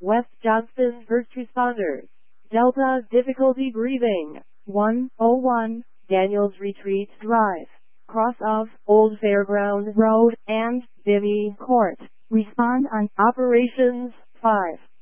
West Johnston first responders. Delta difficulty breathing. 101 Daniels Retreat Drive, cross of Old Fairground Road and Bibby Court. Respond on Operations 5.